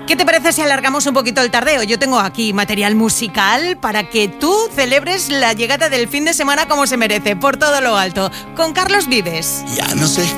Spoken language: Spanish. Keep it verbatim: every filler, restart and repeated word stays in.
¿Qué te parece si alargamos un poquito el tardeo? Yo tengo aquí material musical para que tú celebres la llegada del fin de semana como se merece, por todo lo alto, con Carlos Vives. Ya no sé